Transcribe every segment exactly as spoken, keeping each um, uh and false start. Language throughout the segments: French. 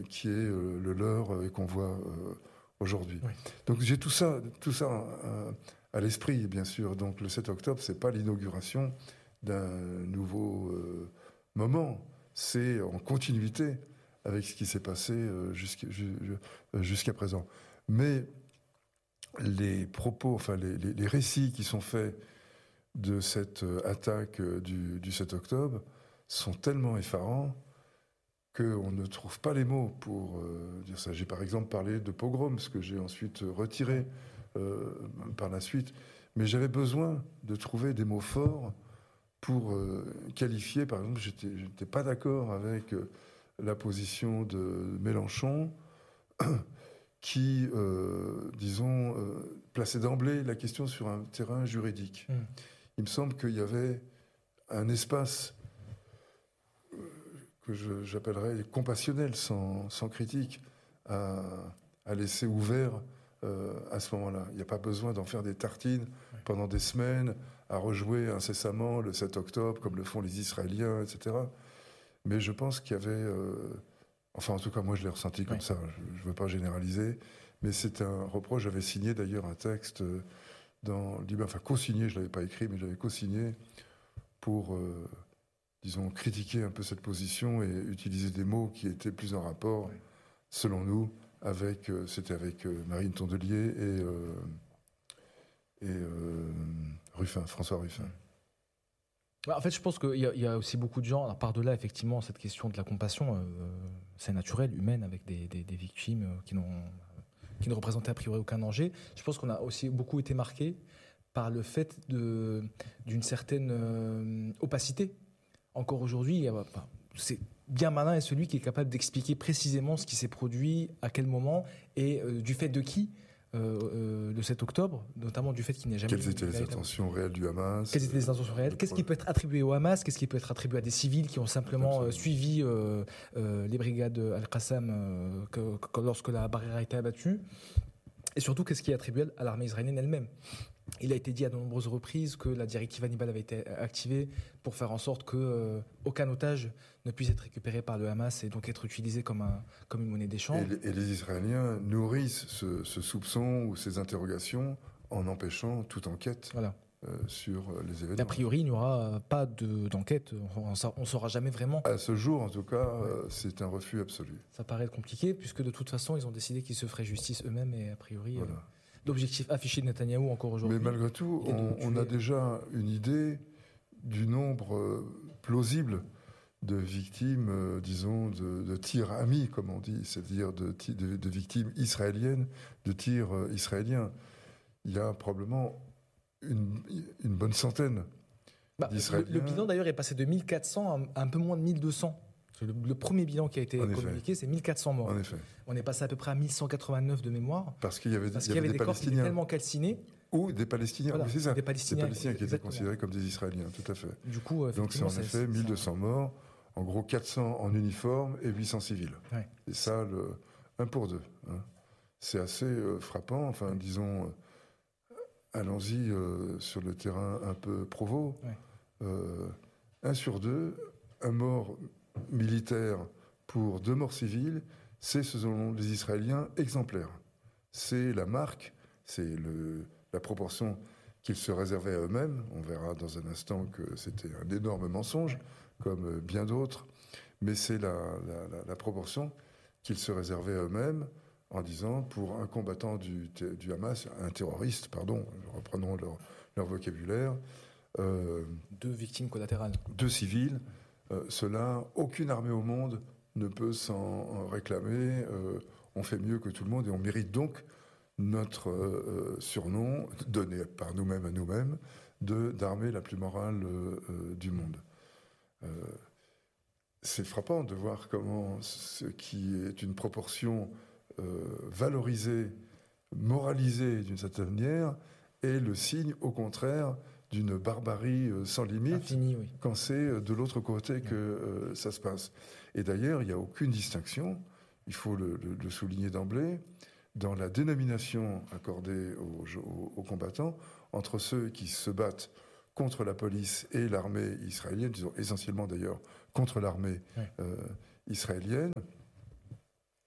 qui est euh, le leur et qu'on voit euh, aujourd'hui. Oui. Donc j'ai tout ça, tout ça euh, à l'esprit, bien sûr. Donc le sept octobre, c'est pas l'inauguration d'un nouveau euh, moment, c'est en continuité avec ce qui s'est passé euh, jusqu'à, jusqu'à présent. Mais les propos, enfin les, les, les récits qui sont faits de cette euh, attaque euh, du, du sept octobre sont tellement effarants qu'on ne trouve pas les mots pour euh, dire ça. J'ai par exemple parlé de pogrom, ce que j'ai ensuite retiré euh, par la suite. Mais j'avais besoin de trouver des mots forts pour euh, qualifier, par exemple, j'étais, j'étais pas d'accord avec euh, la position de Mélenchon, qui, euh, disons, euh, plaçait d'emblée la question sur un terrain juridique. Mmh. Il me semble qu'il y avait un espace que je, j'appellerais compassionnel, sans, sans critique, à, à laisser ouvert euh, à ce moment-là. Il n'y a pas besoin d'en faire des tartines ouais. pendant des semaines, à rejouer incessamment le sept octobre, comme le font les Israéliens, et cetera. Mais je pense qu'il y avait... Euh, enfin, en tout cas, moi, je l'ai ressenti comme ouais. ça. Je ne veux pas généraliser. Mais c'est un reproche. J'avais signé, d'ailleurs, un texte dans... Enfin, co-signé, je ne l'avais pas écrit, mais j'avais co-signé pour... Euh, disons, critiquer un peu cette position et utiliser des mots qui étaient plus en rapport, oui. selon nous, avec, euh, c'était avec euh, Marine Tondelier et, euh, et euh, Ruffin, François Ruffin. En fait, je pense qu'il y, y a aussi beaucoup de gens, à part de là, effectivement, cette question de la compassion, euh, c'est naturel, humaine, avec des, des, des victimes qui, n'ont, qui ne représentaient a priori aucun danger. Je pense qu'on a aussi beaucoup été marqués par le fait de, d'une certaine euh, opacité. Encore aujourd'hui, c'est bien malin est celui qui est capable d'expliquer précisément ce qui s'est produit, à quel moment, et euh, du fait de qui, euh, euh, le sept octobre, notamment du fait qu'il n'y a jamais... Quelles étaient les intentions réelles du Hamas ? Quelles étaient les intentions réelles ? Qu'est-ce qui peut être attribué au Hamas ? Qu'est-ce qui peut être attribué à des civils qui ont simplement euh, suivi euh, euh, les brigades Al-Qassam euh, que, que, lorsque la barrière a été abattue ? Et surtout, qu'est-ce qui est attribué à l'armée israélienne elle-même ? Il a été dit à de nombreuses reprises que la directive Hannibal avait été activée pour faire en sorte qu'aucun euh, otage ne puisse être récupéré par le Hamas et donc être utilisé comme, un, comme une monnaie d'échange. Et, et les Israéliens nourrissent ce, ce soupçon ou ces interrogations en empêchant toute enquête voilà. euh, sur les événements. A priori, il n'y aura pas de, d'enquête, on ne saura jamais vraiment. À ce jour, en tout cas, ouais. euh, c'est un refus absolu. Ça paraît compliqué, puisque de toute façon, ils ont décidé qu'ils se feraient justice eux-mêmes et a priori... Voilà. Euh, L'objectif affiché de Netanyahou encore aujourd'hui. Mais malgré tout, on, on a déjà une idée du nombre euh, plausible de victimes, euh, disons, de, de tirs amis, comme on dit, c'est-à-dire de, de, de victimes israéliennes, de tirs euh, israéliens. Il y a probablement une, une bonne centaine bah, d'Israéliens. Le, le bilan d'ailleurs est passé de mille quatre cents à un peu moins de mille deux cents. Le, le premier bilan qui a été en communiqué, effet. c'est mille quatre cents morts. En effet. On est passé à peu près à mille cent quatre-vingt-neuf de mémoire. Parce qu'il y avait, parce il y qu'il y avait avait des, des corps Palestiniens. qui étaient tellement calcinés. Ou des Palestiniens, voilà, oui, c'est ça. Des Palestiniens, des Palestiniens qui exactement. étaient considérés comme des Israéliens, tout à fait. Du coup, donc c'est en effet c'est, mille deux cents morts, en gros quatre cents en uniforme et huit cents civils. Ouais. Et ça, le, un pour deux. Hein. C'est assez euh, frappant, enfin ouais. disons, euh, allons-y euh, sur le terrain un peu provo. Ouais. Euh, un sur deux, un mort militaire pour deux morts civiles, c'est selon les Israéliens exemplaire. C'est la marque, c'est le, la proportion qu'ils se réservaient à eux-mêmes. On verra dans un instant que c'était un énorme mensonge, comme bien d'autres, mais c'est la, la, la, la proportion qu'ils se réservaient à eux-mêmes en disant, pour un combattant du, du Hamas, un terroriste, pardon, reprenons leur, leur vocabulaire, euh, deux victimes collatérales. Deux civils. Euh, cela, aucune armée au monde ne peut s'en réclamer. Euh, on fait mieux que tout le monde et on mérite donc notre euh, surnom, donné par nous-mêmes à nous-mêmes, de, d'armée la plus morale euh, du monde. Euh, c'est frappant de voir comment ce qui est une proportion euh, valorisée, moralisée d'une certaine manière, est le signe, au contraire, d'une barbarie sans limite, Infini, oui. quand c'est de l'autre côté que euh, ça se passe. Et d'ailleurs, il n'y a aucune distinction, il faut le, le, le souligner d'emblée, dans la dénomination accordée aux, aux, aux combattants, entre ceux qui se battent contre la police et l'armée israélienne, disons essentiellement d'ailleurs contre l'armée oui. euh, israélienne,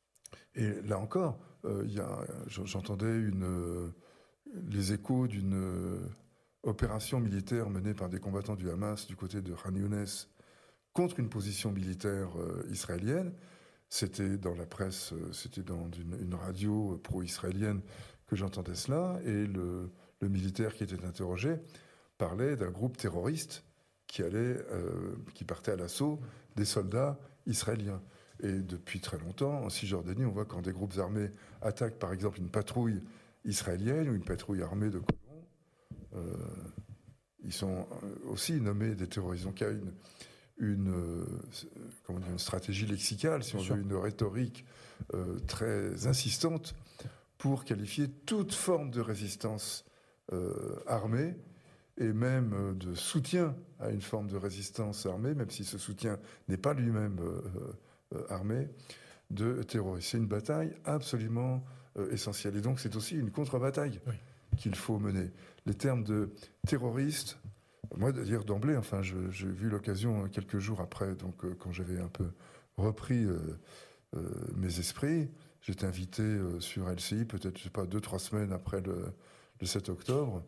Et là encore, euh, il y a, j'entendais une, euh, les échos d'une euh, opération militaire menée par des combattants du Hamas du côté de Khan Younes contre une position militaire euh, israélienne. C'était dans la presse, euh, c'était dans une, une radio pro-israélienne que j'entendais cela, et le, le militaire qui était interrogé parlait d'un groupe terroriste qui, allait, euh, qui partait à l'assaut des soldats israéliens. Et depuis très longtemps, en Cisjordanie, on voit quand des groupes armés attaquent par exemple une patrouille israélienne ou une patrouille armée de colons, euh, ils sont aussi nommés des terroristes. Donc il y a une, une, euh, comment dire, une stratégie lexicale, si on veut, une rhétorique euh, très insistante pour qualifier toute forme de résistance euh, armée et même de soutien à une forme de résistance armée, même si ce soutien n'est pas lui-même euh, euh, armé, de terroristes. C'est une bataille absolument euh, essentielle. Et donc c'est aussi une contre-bataille oui. qu'il faut mener. Les termes de terroriste, moi d'ailleurs d'emblée, enfin, je, j'ai vu l'occasion quelques jours après, donc euh, quand j'avais un peu repris euh, euh, mes esprits, j'étais invité euh, sur L C I, peut-être, je sais pas, deux, trois semaines après le, le sept octobre,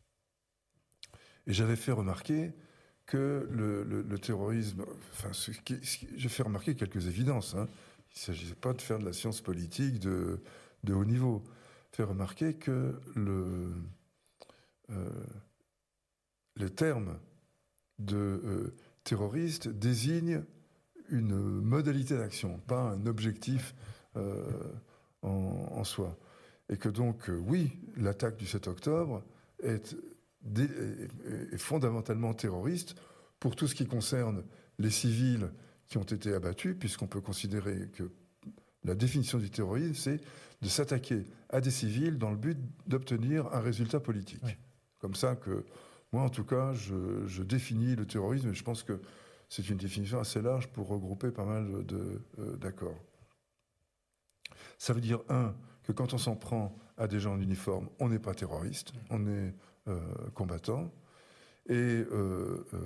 et j'avais fait remarquer que le, le, le terrorisme, enfin, ce qui, ce qui, j'ai fait remarquer quelques évidences, hein. Il ne s'agissait pas de faire de la science politique de, de haut niveau. Fait remarquer que le, euh, le terme de euh, terroriste désigne une modalité d'action, pas un objectif euh, en, en soi. Et que donc, euh, oui, l'attaque du sept octobre est, dé, est, est fondamentalement terroriste pour tout ce qui concerne les civils qui ont été abattus, puisqu'on peut considérer que la définition du terrorisme, c'est de s'attaquer à des civils dans le but d'obtenir un résultat politique. Oui. Comme ça que, moi en tout cas, je, je définis le terrorisme, et je pense que c'est une définition assez large pour regrouper pas mal de, de, euh, d'accords. Ça veut dire, un, que quand on s'en prend à des gens en uniforme, on n'est pas terroriste, on est euh, combattant. Et euh, euh,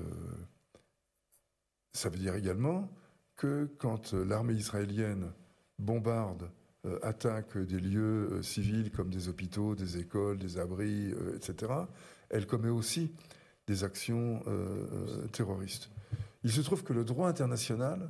ça veut dire également que quand l'armée israélienne bombarde, euh, attaque des lieux euh, civils comme des hôpitaux, des écoles, des abris, euh, et cetera, elle commet aussi des actions euh, euh, terroristes. Il se trouve que le droit international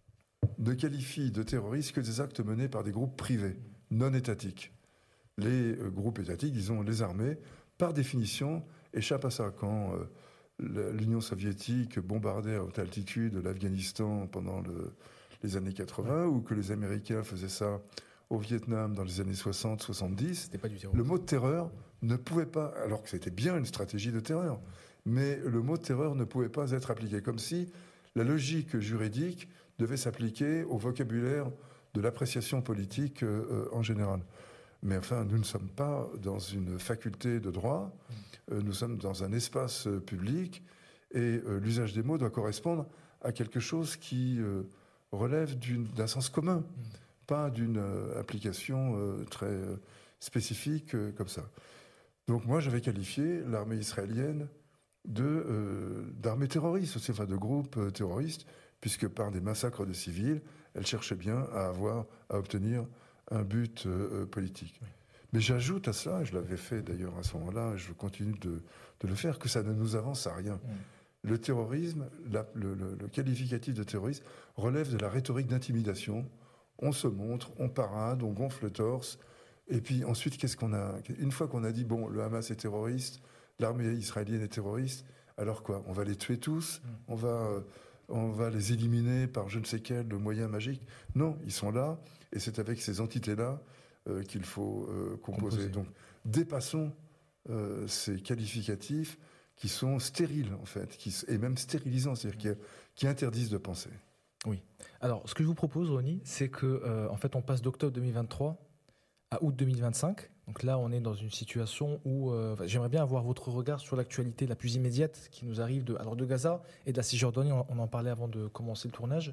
ne qualifie de terroristes que des actes menés par des groupes privés, non étatiques. Les euh, groupes étatiques, disons les armées, par définition, échappent à ça. Quand euh, l'Union soviétique bombardait à haute altitude l'Afghanistan pendant le, les années quatre-vingts, ou que les Américains faisaient ça au Vietnam dans les années soixante soixante-dix, c'était pas du terrorisme. Le mot de terreur ne pouvait pas, alors que c'était bien une stratégie de terreur, mais le mot de terreur ne pouvait pas être appliqué, comme si la logique juridique devait s'appliquer au vocabulaire de l'appréciation politique euh, en général. Mais enfin, nous ne sommes pas dans une faculté de droit, euh, nous sommes dans un espace euh, public, et euh, l'usage des mots doit correspondre à quelque chose qui euh, relève d'une, d'un sens commun, mmh. pas d'une euh, application euh, très euh, spécifique euh, comme ça. Donc moi, j'avais qualifié l'armée israélienne de, euh, d'armée terroriste, aussi, enfin de groupe euh, terroriste, puisque par des massacres de civils, elle cherchait bien à avoir, à obtenir un but euh, politique. Oui. Mais j'ajoute à cela, et je l'avais fait d'ailleurs à ce moment-là, et je continue de, de le faire, que ça ne nous avance à rien. Mmh. Le terrorisme, la, le, le, le qualificatif de terrorisme relève de la rhétorique d'intimidation. On se montre, on parade, on gonfle le torse, et puis ensuite, qu'est-ce qu'on a ? Une fois qu'on a dit, bon, le Hamas est terroriste, l'armée israélienne est terroriste, alors quoi ? On va les tuer tous ? Mmh. On va... Euh, on va les éliminer par je ne sais quel moyen magique. Non, ils sont là, et c'est avec ces entités-là euh, qu'il faut euh, composer. composer. Donc, dépassons euh, ces qualificatifs qui sont stériles, en fait, qui, et même stérilisants, c'est-à-dire qui, qui interdisent de penser. Oui. Alors, ce que je vous propose, Ronnie, c'est que, euh, en fait, on passe d'octobre deux mille vingt-trois à août deux mille vingt-cinq. Donc là, on est dans une situation où euh, j'aimerais bien avoir votre regard sur l'actualité la plus immédiate qui nous arrive de, alors de Gaza et de la Cisjordanie. On, on en parlait avant de commencer le tournage.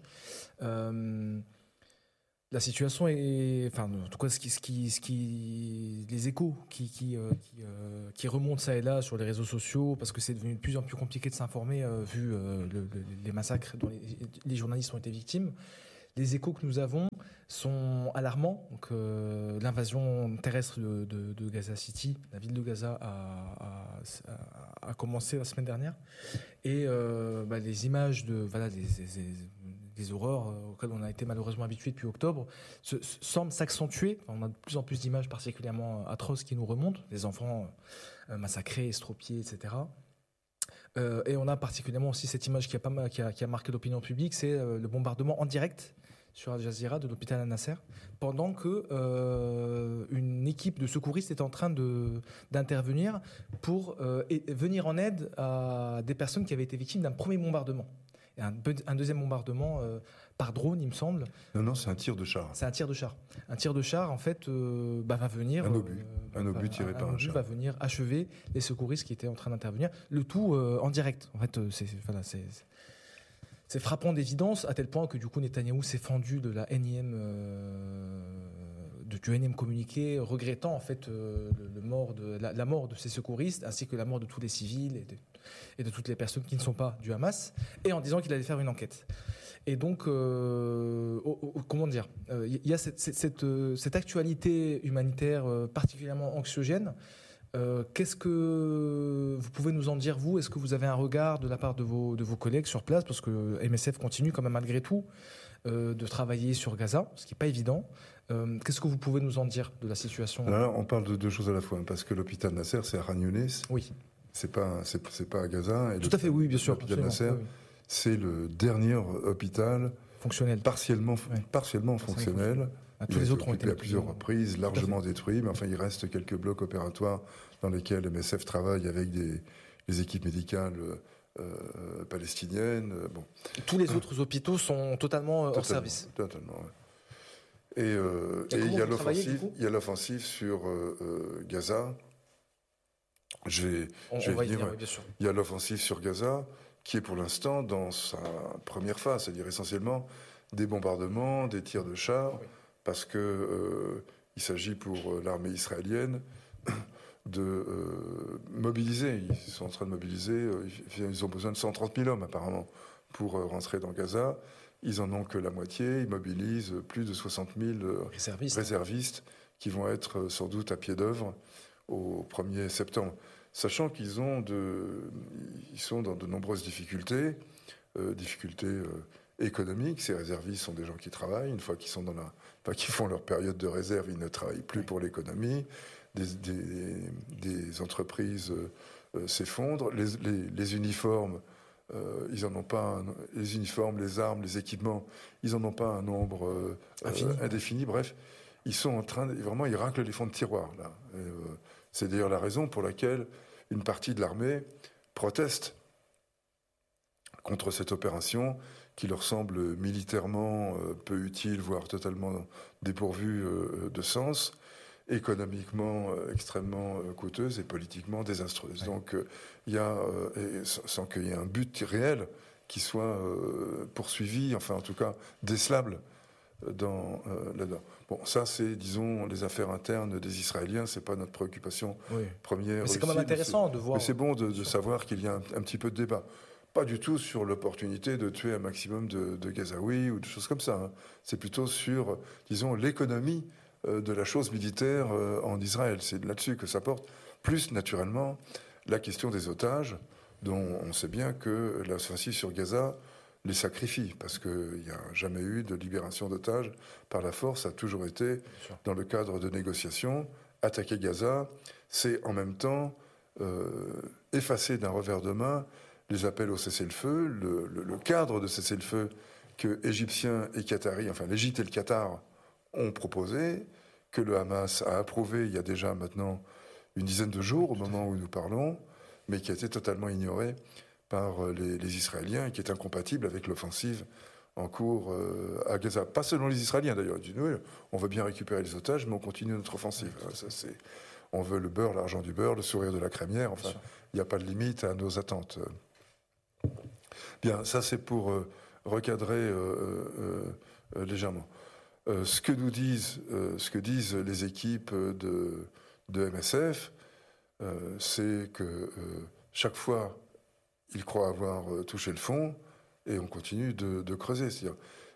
Euh, la situation est, enfin, en tout cas, ce qui, ce qui, ce qui, les échos qui, qui, euh, qui, euh, qui remontent ça et là sur les réseaux sociaux, parce que c'est devenu de plus en plus compliqué de s'informer euh, vu euh, le, le, les massacres dont les, les journalistes ont été victimes. les échos que nous avons sont alarmants. Donc, euh, l'invasion terrestre de, de, de Gaza City, la ville de Gaza, a, a, a commencé la semaine dernière. Et euh, bah, les images de voilà, des, des, des horreurs auxquelles on a été malheureusement habitués depuis octobre se, se, semblent s'accentuer. On a de plus en plus d'images particulièrement atroces qui nous remontent, des enfants euh, massacrés, estropiés, et cetera. Euh, et on a particulièrement aussi cette image qui a, pas mal, qui a, qui a marqué l'opinion publique, c'est euh, le bombardement en direct sur Al Jazeera de l'hôpital Al-Nasser, pendant que euh, une équipe de secouristes est en train de, d'intervenir pour euh, et, venir en aide à des personnes qui avaient été victimes d'un premier bombardement. Et un, un deuxième bombardement euh, par drone, il me semble. Non, non, c'est un tir de char. C'est un tir de char. Un tir de char, en fait, euh, bah, va venir... Un obus. Euh, un obus tiré un, par un, un obus char. va venir achever les secouristes qui étaient en train d'intervenir. Le tout euh, en direct. En fait, c'est... Voilà, c'est, c'est... C'est frappant d'évidence, à tel point que du coup Netanyahou s'est fendu de la énième, euh, de, du énième communiqué, regrettant en fait euh, le, le mort de, la, la mort de ces secouristes, ainsi que la mort de tous les civils et de, et de toutes les personnes qui ne sont pas du Hamas, et en disant qu'il allait faire une enquête. Et donc, euh, oh, oh, comment dire, il euh, y a cette, cette, cette, cette actualité humanitaire euh, particulièrement anxiogène. Euh, qu'est-ce que vous pouvez nous en dire, vous ? Est-ce que vous avez un regard de la part de vos, de vos collègues sur place ? Parce que M S F continue quand même malgré tout euh, de travailler sur Gaza, ce qui n'est pas évident. Euh, qu'est-ce que vous pouvez nous en dire de la situation ? Alors là, on parle de deux choses à la fois, parce que l'hôpital Nasser, c'est à Khan Younis. Oui. C'est pas, c'est, c'est pas à Gaza. Et Tout à fait, oui, bien sûr. L'hôpital Nasser, oui, oui. C'est le dernier hôpital fonctionnel, partiellement, oui. partiellement fonctionnel. Ah, tous les autres ont été à plusieurs reprises, largement détruits, mais enfin il reste quelques blocs opératoires dans lesquels M S F travaille avec des, des équipes médicales euh, palestiniennes. Bon. Tous les autres ah. hôpitaux sont totalement hors totalement, service. Totalement, ouais. Et euh, il y a l'offensive, il y a l'offensive sur euh, euh, Gaza. Je vais, on, je vais on venir. Dire, oui, bien sûr. Il y a l'offensive sur Gaza qui est pour l'instant dans sa première phase, c'est-à-dire essentiellement des bombardements, des tirs de chars. Oui. Parce que euh, il s'agit pour euh, l'armée israélienne de euh, mobiliser. Ils sont en train de mobiliser. Euh, ils ont besoin de cent trente mille hommes apparemment pour euh, rentrer dans Gaza. Ils en ont que la moitié. Ils mobilisent plus de soixante mille euh, réservistes. réservistes qui vont être euh, sans doute à pied d'œuvre au premier septembre. Sachant qu'ils ont de, ils sont dans de nombreuses difficultés, euh, difficultés euh, économiques. Ces réservistes sont des gens qui travaillent. Une fois qu'ils sont dans la Enfin, qui font leur période de réserve, ils ne travaillent plus pour l'économie, des, des, des entreprises euh, s'effondrent, les, les, les uniformes, euh, ils en ont pas un, les uniformes, les armes, les équipements, ils en ont pas un nombre euh, euh, indéfini. Bref, ils sont en train de, vraiment, ils raclent les fonds de tiroir là. Et, euh, c'est d'ailleurs la raison pour laquelle une partie de l'armée proteste contre cette opération qui leur semble militairement euh, peu utile, voire totalement dépourvue euh, de sens, économiquement euh, extrêmement euh, coûteuse et politiquement désastreuse. Ouais. Donc il euh, y a, euh, et sans, sans qu'il y ait un but réel qui soit euh, poursuivi, enfin en tout cas décelable dans, euh, là-dedans. Bon, ça c'est, disons, les affaires internes des Israéliens, c'est pas notre préoccupation oui. première. Mais c'est quand même intéressant de voir... Mais c'est bon de, de savoir qu'il y a un, un petit peu de débat. Pas du tout sur l'opportunité de tuer un maximum de, de Gazaouis ou de choses comme ça. Hein. C'est plutôt sur, disons, l'économie euh, de la chose militaire euh, en Israël. C'est là-dessus que ça porte. Plus, naturellement, la question des otages, dont on sait bien que l'offensive sur Gaza les sacrifie, parce qu'il n'y a jamais eu de libération d'otages par la force. Ça a toujours été dans le cadre de négociations. Attaquer Gaza, c'est en même temps euh, effacer d'un revers de main les appels au cessez-le-feu, le, le, le cadre de cessez-le-feu que Égyptiens et Qataris, enfin l'Égypte et le Qatar ont proposé, que le Hamas a approuvé il y a déjà maintenant une dizaine de jours au moment où nous parlons, mais qui a été totalement ignoré par les, les Israéliens et qui est incompatible avec l'offensive en cours euh, à Gaza. Pas selon les Israéliens d'ailleurs. Ils disent oui, on veut bien récupérer les otages, mais on continue notre offensive. Ça, c'est, on veut le beurre, l'argent du beurre, le sourire de la crémière. Enfin, il n'y a pas de limite à nos attentes. Bien, ça c'est pour euh, recadrer euh, euh, euh, légèrement. Euh, ce que nous disent, euh, ce que disent les équipes de, de M S F, euh, c'est que euh, chaque fois, ils croient avoir touché le fond et on continue de, de creuser. C'est-à-dire,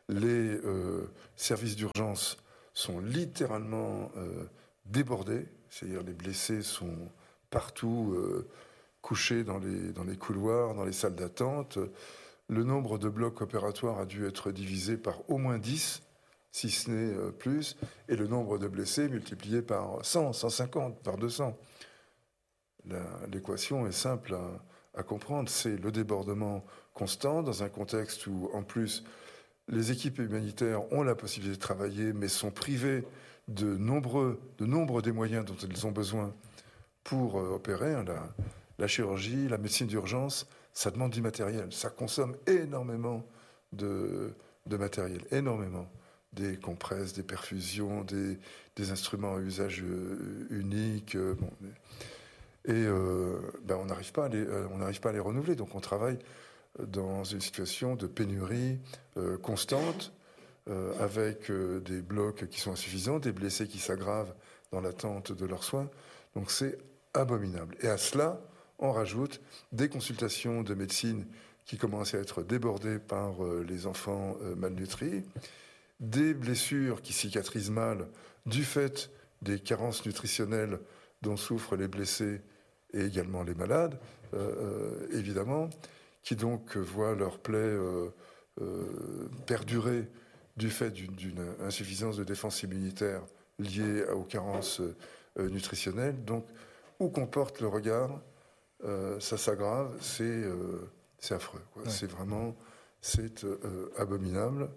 Les euh, services d'urgence sont littéralement euh, débordés, c'est-à-dire les blessés sont partout euh, couchés dans les, dans les couloirs, dans les salles d'attente. Le nombre de blocs opératoires a dû être divisé par au moins dix, si ce n'est euh, plus, et le nombre de blessés multiplié par cent, cent cinquante, par deux cents. La, l'équation est simple à, à comprendre, c'est le débordement constant dans un contexte où, en plus, les équipes humanitaires ont la possibilité de travailler, mais sont privées de nombreux, de nombre des moyens dont elles ont besoin pour euh, opérer. La, la chirurgie, la médecine d'urgence, ça demande du matériel. Ça consomme énormément de, de matériel, énormément. Des compresses, des perfusions, des, des instruments à usage euh, unique. Euh, bon. Et euh, ben on n'arrive pas, euh, on n'arrive pas à les renouveler. Donc on travaille dans une situation de pénurie euh, constante, euh, avec euh, des blocs qui sont insuffisants, des blessés qui s'aggravent dans l'attente de leurs soins. Donc c'est abominable. Et à cela, on rajoute des consultations de médecine qui commencent à être débordées par euh, les enfants euh, malnutris, des blessures qui cicatrisent mal du fait des carences nutritionnelles dont souffrent les blessés et également les malades, euh, euh, évidemment, qui donc voient leurs plaies euh, euh, perdurer du fait d'une, d'une insuffisance de défense immunitaire liée aux carences euh, nutritionnelles. Donc, où qu'on porte le regard, euh, ça s'aggrave, c'est, euh, c'est affreux. Quoi. Ouais. C'est vraiment, c'est euh, abominable.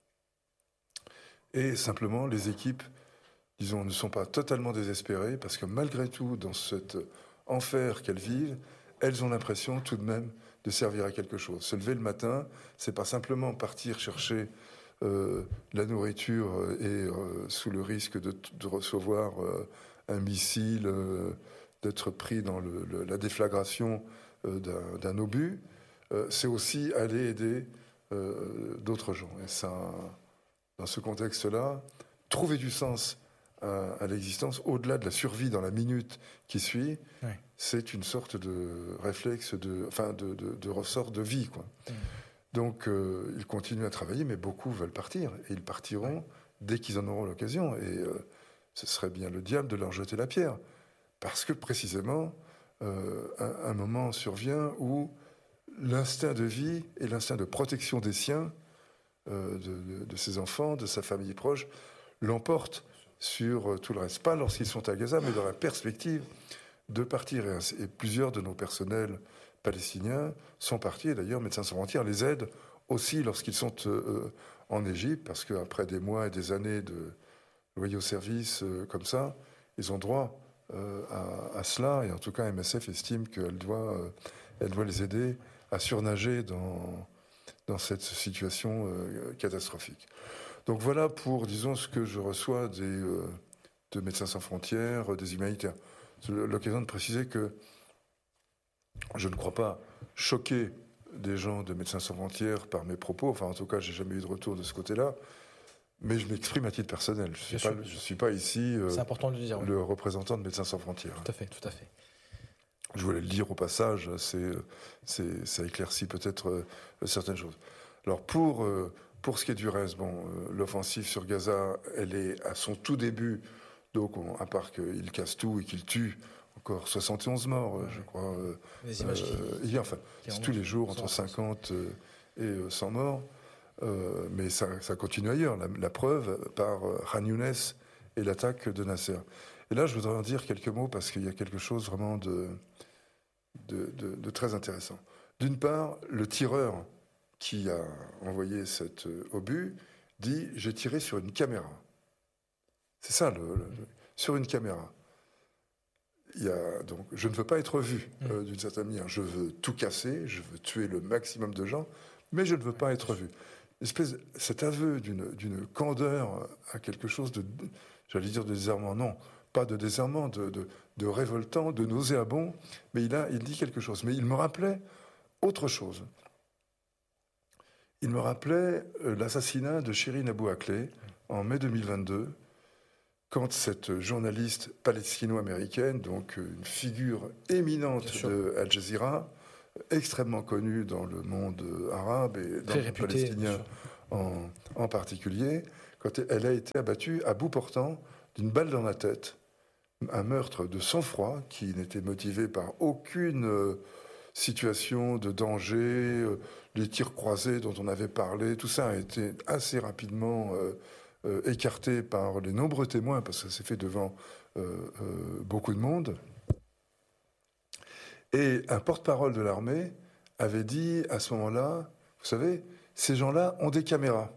Et simplement, les équipes, disons, ne sont pas totalement désespérées, parce que malgré tout, dans cet enfer qu'elles vivent, elles ont l'impression tout de même de servir à quelque chose. Se lever le matin, c'est pas simplement partir chercher euh, la nourriture et euh, sous le risque de, de recevoir euh, un missile, euh, d'être pris dans le, le, la déflagration euh, d'un, d'un obus. Euh, c'est aussi aller aider euh, d'autres gens. Et ça, dans ce contexte-là, trouver du sens à, à l'existence, au-delà de la survie dans la minute qui suit, ouais. C'est une sorte de réflexe, de, enfin de, de, de ressort de vie, quoi. Mmh. Donc, euh, ils continuent à travailler, mais beaucoup veulent partir. Et ils partiront ouais. dès qu'ils en auront l'occasion. Et euh, ce serait bien le diable de leur jeter la pierre. Parce que, précisément, euh, un, un moment survient où l'instinct de vie et l'instinct de protection des siens, euh, de, de, de ses enfants, de sa famille proche, l'emportent sur tout le reste. Pas lorsqu'ils sont à Gaza, mais dans la perspective de partir. Et, et plusieurs de nos personnels palestiniens sont partis. Et d'ailleurs, Médecins sans frontières les aident aussi lorsqu'ils sont euh, en Égypte, parce qu'après des mois et des années de loyaux services euh, comme ça, ils ont droit euh, à, à cela. Et en tout cas, M S F estime qu'elle doit, euh, elle doit les aider à surnager dans, dans cette situation euh, catastrophique. Donc voilà pour, disons, ce que je reçois des, euh, de Médecins sans frontières, des humanitaires. C'est l'occasion de préciser que je ne crois pas choquer des gens de Médecins sans frontières par mes propos. Enfin, en tout cas, j'ai jamais eu de retour de ce côté-là. Mais je m'exprime à titre personnel. Je ne suis, suis pas ici euh, c'est important de le dire, le oui. représentant de Médecins sans frontières. Tout à fait, tout à fait. Je voulais le dire au passage. C'est, c'est, ça éclaircit peut-être euh, certaines choses. Alors, pour... Euh, Pour ce qui est du reste, bon, euh, l'offensive sur Gaza, elle est à son tout début, donc on, à part qu'il casse tout et qu'il tue encore soixante et onze morts, ouais. je crois. Euh, Les images euh, qui, il y a, enfin, c'est tous les jours entre cinquante et cent morts, euh, mais ça, ça continue ailleurs. La, la preuve par Khan Younes et l'attaque de Nasser. Et là, je voudrais en dire quelques mots parce qu'il y a quelque chose vraiment de, de, de, de très intéressant. D'une part, le tireur qui a envoyé cet obus, dit « j'ai tiré sur une caméra ». C'est ça, le, le, sur une caméra. Il y a, donc, je ne veux pas être vu, mmh. euh, d'une certaine manière. Je veux tout casser, je veux tuer le maximum de gens, mais je ne veux pas être vu. Espèce, cet aveu d'une, d'une candeur à quelque chose de, j'allais dire de désarmant, non, pas de désarmant, de, de, de révoltant, de nauséabond, mais il, a, il dit quelque chose. Mais il me rappelait autre chose. Il me rappelait l'assassinat de Shirin Abu Akleh en mai deux mille vingt-deux, quand cette journaliste palestino-américaine, donc une figure éminente de Al Jazeera, extrêmement connue dans le monde arabe et dans Très le réputé, palestinien en, en particulier, quand elle a été abattue à bout portant d'une balle dans la tête. Un meurtre de sang-froid qui n'était motivé par aucune euh, situation de danger, euh, les tirs croisés dont on avait parlé, tout ça a été assez rapidement euh, euh, écarté par les nombreux témoins, parce que ça s'est fait devant euh, euh, beaucoup de monde. Et un porte-parole de l'armée avait dit à ce moment-là, vous savez, ces gens-là ont des caméras.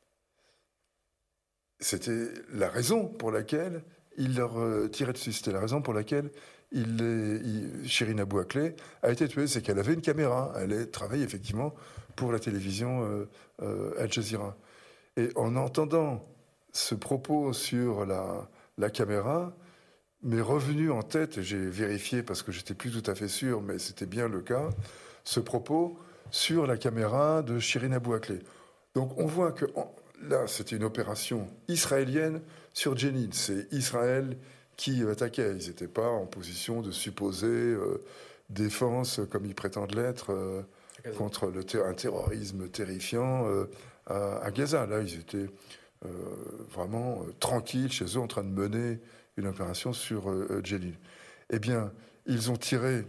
C'était la raison pour laquelle il leur euh, tirait dessus. C'était la raison pour laquelle il, il, Chirine Abou Akleh a été tuée. C'est qu'elle avait une caméra. Elle travaillait effectivement pour la télévision euh, euh, Al Jazeera. Et en entendant ce propos sur la, la caméra, m'est revenu en tête, et j'ai vérifié parce que j'étais plus tout à fait sûr, mais c'était bien le cas, ce propos sur la caméra de Chirine Abou Akleh. Donc on voit que en, là, c'était une opération israélienne sur Jenin. C'est Israël qui attaquait. Ils n'étaient pas en position de supposer euh, défense, comme ils prétendent l'être, euh, contre le ter- un terrorisme terrifiant euh, à, à Gaza. Là, ils étaient euh, vraiment euh, tranquilles chez eux, en train de mener une opération sur euh, Jenin. Eh bien, ils ont tiré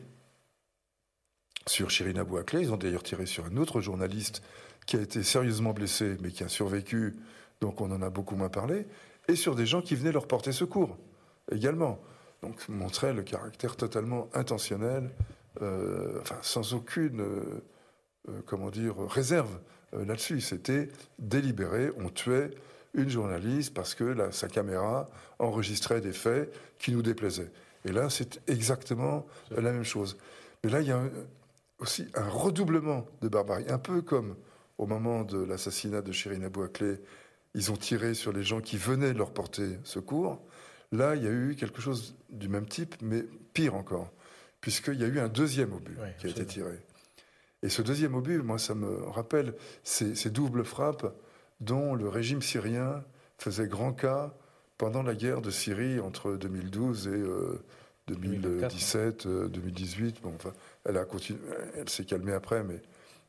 sur Chirine Abou Akleh. Ils ont d'ailleurs tiré sur un autre journaliste qui a été sérieusement blessé, mais qui a survécu, donc on en a beaucoup moins parlé, et sur des gens qui venaient leur porter secours, également. Donc, montrait le caractère totalement intentionnel, euh, enfin, sans aucune, euh, euh, comment dire, réserve euh, là-dessus. C'était délibéré, on tuait une journaliste parce que la, sa caméra enregistrait des faits qui nous déplaisaient. Et là, c'est exactement la même chose. Mais là, il y a un, aussi un redoublement de barbarie, un peu comme au moment de l'assassinat de Chirine Abou Akleh, ils ont tiré sur les gens qui venaient leur porter secours. Là, il y a eu quelque chose du même type, mais pire encore, puisqu'il y a eu un deuxième obus oui, qui a été tiré. Et ce deuxième obus, moi, ça me rappelle ces, ces doubles frappes dont le régime syrien faisait grand cas pendant la guerre de Syrie entre deux mille douze et euh, deux mille dix-sept, euh, deux mille dix-huit. Bon, enfin, elle a continué, elle s'est calmée après, mais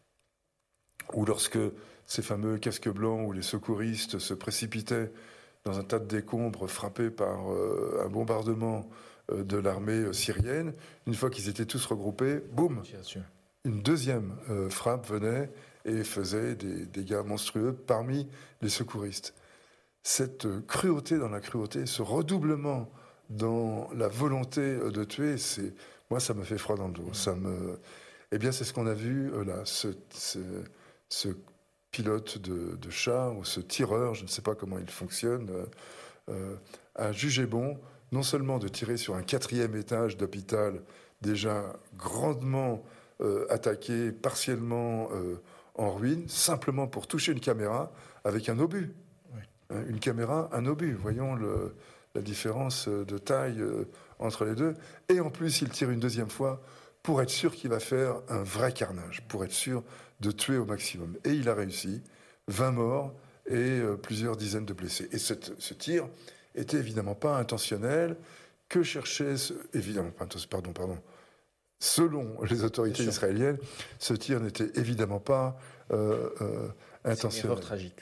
ou lorsque ces fameux casques blancs où les secouristes se précipitaient dans un tas de décombres frappés par euh, un bombardement euh, de l'armée syrienne, une fois qu'ils étaient tous regroupés, boum, une deuxième euh, frappe venait et faisait des dégâts monstrueux parmi les secouristes. Cette cruauté dans la cruauté, ce redoublement dans la volonté de tuer, c'est, moi, ça me fait froid dans le dos. Ça me, eh bien, c'est ce qu'on a vu euh, là, ce, ce ce pilote de, de char ou ce tireur, je ne sais pas comment il fonctionne, euh, euh, a jugé bon non seulement de tirer sur un quatrième étage d'hôpital déjà grandement euh, attaqué, partiellement euh, en ruine, simplement pour toucher une caméra avec un obus. Oui. Hein, une caméra, un obus. Voyons le, la différence de taille euh, entre les deux. Et en plus, il tire une deuxième fois pour être sûr qu'il va faire un vrai carnage, pour être sûr de tuer au maximum. Et il a réussi, vingt morts et euh, plusieurs dizaines de blessés. Et cette, ce tir était évidemment pas intentionnel, que cherchait, ce, évidemment pas pardon, pardon, selon les autorités israéliennes, ce tir n'était évidemment pas euh, euh, intentionnel. C'est une erreur tragique.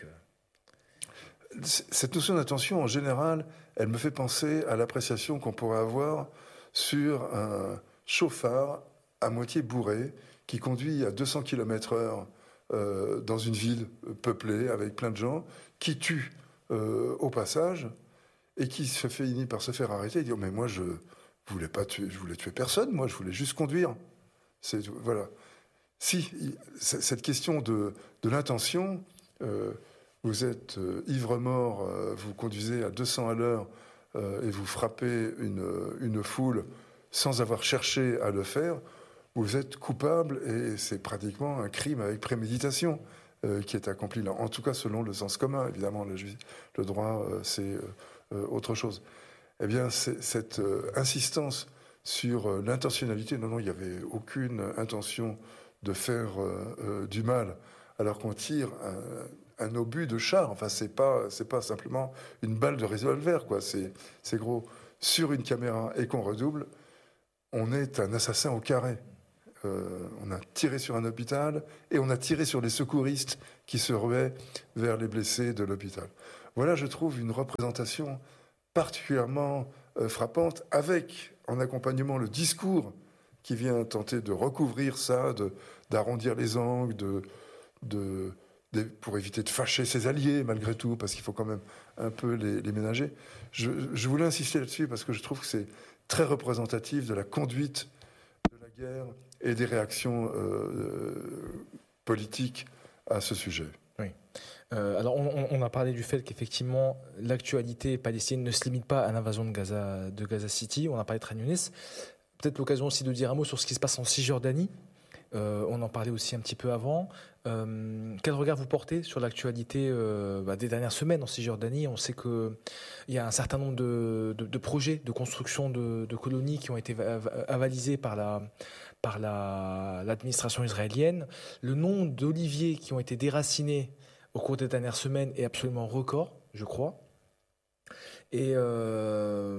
Cette notion d'intention, en général, elle me fait penser à l'appréciation qu'on pourrait avoir sur un chauffard à moitié bourré, qui conduit à deux cents kilomètres heure euh, dans une ville peuplée avec plein de gens, qui tue euh, au passage et qui se finit par se faire arrêter et dire mais moi je voulais pas tuer, je voulais tuer personne, moi je voulais juste conduire. C'est voilà. Si cette question de, de l'intention, euh, vous êtes euh, ivre-mort, euh, vous conduisez à deux cents à l'heure euh, et vous frappez une, une foule sans avoir cherché à le faire. Vous êtes coupable et c'est pratiquement un crime avec préméditation euh, qui est accompli là. En tout cas, selon le sens commun, évidemment, le, le droit, euh, c'est euh, autre chose. Eh bien, cette euh, insistance sur euh, l'intentionnalité, non, non, il n'y avait aucune intention de faire euh, euh, du mal, alors qu'on tire un, un obus de char. Enfin, c'est pas, c'est pas simplement une balle de revolver, quoi. C'est, c'est gros. Sur une caméra et qu'on redouble, on est un assassin au carré. euh, on a tiré sur un hôpital et on a tiré sur les secouristes qui se ruaient vers les blessés de l'hôpital. Voilà, je trouve, une représentation particulièrement euh, frappante, avec en accompagnement le discours qui vient tenter de recouvrir ça, de, d'arrondir les angles, de, de, de, pour éviter de fâcher ses alliés, malgré tout, parce qu'il faut quand même un peu les, les ménager. Je, je voulais insister là-dessus parce que je trouve que c'est très représentatif de la conduite de la guerre et des réactions euh, politiques à ce sujet. Oui. Euh, alors, on, on a parlé du fait qu'effectivement, l'actualité palestinienne ne se limite pas à l'invasion de Gaza, de Gaza City. On a parlé de Khan Younis. Peut-être l'occasion aussi de dire un mot sur ce qui se passe en Cisjordanie. Euh, on en parlait aussi un petit peu avant. Euh, quel regard vous portez sur l'actualité euh, bah, des dernières semaines en Cisjordanie? On sait qu'il y a un certain nombre de, de, de projets de construction de, de colonies qui ont été avalisés par la, par la, l'administration israélienne. Le nombre d'oliviers qui ont été déracinés au cours des dernières semaines est absolument record, je crois. Et euh,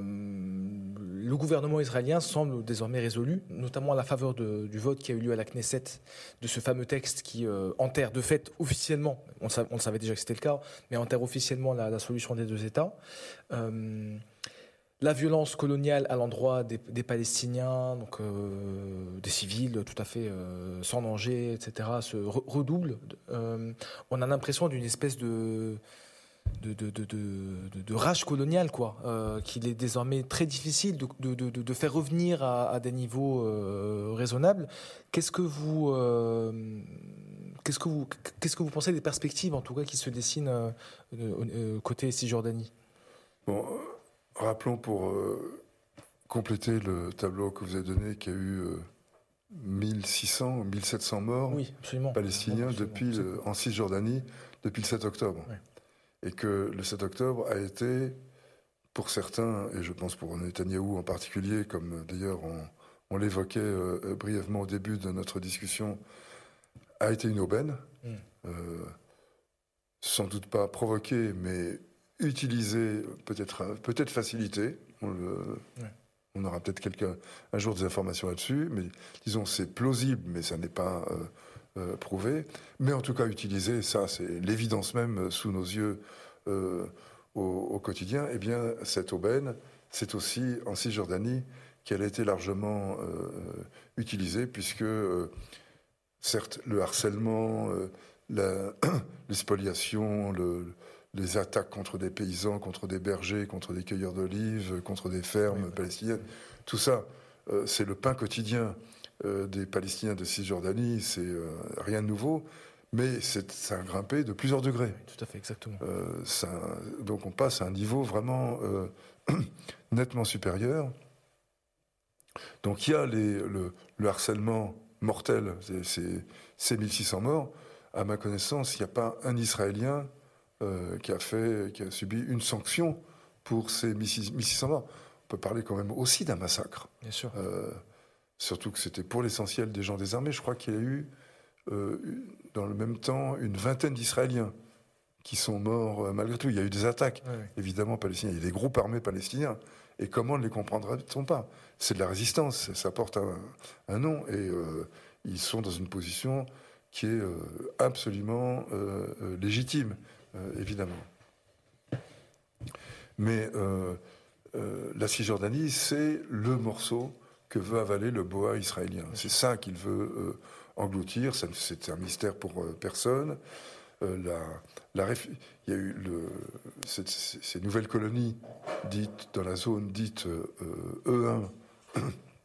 le gouvernement israélien semble désormais résolu, notamment à la faveur de, du vote qui a eu lieu à la Knesset, de ce fameux texte qui euh, enterre de fait officiellement, on, sa, on le savait déjà que c'était le cas, mais enterre officiellement la, la solution des deux États. Euh, la violence coloniale à l'endroit des, des Palestiniens, donc euh, des civils tout à fait euh, sans danger, et cetera, se re- redouble. Euh, on a l'impression d'une espèce de... De, de, de, de, de rage coloniale, quoi, euh, qu'il est désormais très difficile de, de, de, de faire revenir à, à des niveaux euh, raisonnables. Qu'est-ce que vous, euh, qu'est-ce que vous, qu'est-ce que vous pensez des perspectives, en tout cas, qui se dessinent euh, euh, côté Cisjordanie? Bon, euh, rappelons pour euh, compléter le tableau que vous avez donné qu'il y a eu euh, mille six cents ou mille sept cents morts oui, absolument. palestiniens absolument, depuis absolument. Le, en Cisjordanie depuis le sept octobre. Oui. Et que le sept octobre a été, pour certains, et je pense pour Netanyahou en particulier, comme d'ailleurs on, on l'évoquait euh, brièvement au début de notre discussion, a été une aubaine. Mm. Euh, sans doute pas provoquée, mais utilisée, peut-être peut-être facilitée. On, le, ouais. on aura peut-être quelqu'un, un jour des informations là-dessus, mais disons c'est plausible, mais ça n'est pas... Euh, Euh, prouvé, mais en tout cas utilisé, ça c'est l'évidence même sous nos yeux euh, au, au quotidien. Eh bien, cette aubaine, c'est aussi en Cisjordanie qu'elle a été largement euh, utilisée, puisque euh, certes le harcèlement, euh, la, les spoliations, le, les attaques contre des paysans, contre des bergers, contre des cueilleurs d'olives, contre des fermes oui, palestiniennes, tout ça, euh, c'est le pain quotidien Euh, des Palestiniens de Cisjordanie, c'est euh, rien de nouveau, mais c'est, ça a grimpé de plusieurs degrés. Oui, tout à fait, exactement. Euh, ça, donc on passe à un niveau vraiment euh, nettement supérieur. Donc il y a les, le, le harcèlement mortel, c'est, c'est, c'est mille six cents morts. À ma connaissance, il n'y a pas un Israélien euh, qui, a fait, qui a subi une sanction pour ces mille six cents morts. On peut parler quand même aussi d'un massacre. Bien sûr. Euh, Surtout que c'était pour l'essentiel des gens des armées. Je crois qu'il y a eu, euh, dans le même temps, une vingtaine d'Israéliens qui sont morts euh, malgré tout. Il y a eu des attaques, oui, oui. évidemment, palestiniennes. Il y a des groupes armés palestiniens. Et comment ne les comprendrait-on pas? C'est de la résistance, ça porte un, un nom. Et euh, ils sont dans une position qui est euh, absolument euh, euh, légitime, euh, évidemment. Mais euh, euh, la Cisjordanie, c'est le morceau que veut avaler le boa israélien. C'est ça qu'il veut euh, engloutir. Ça, c'est un mystère pour euh, personne. Euh, la, la, il y a eu le, cette, ces nouvelles colonies dites dans la zone dite euh, E un,